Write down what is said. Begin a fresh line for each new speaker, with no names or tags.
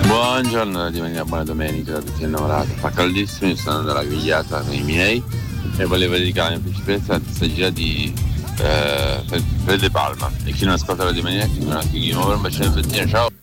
Buongiorno di Maria, buona domenica a tutti innamorati. Fa caldissimo, io sto andando alla grigliata con i miei e volevo dedicare alla mia principessa la stagia di Fede Palma. E chi non ascolta la domenica, chi non ha chi muove un bacino di ciao.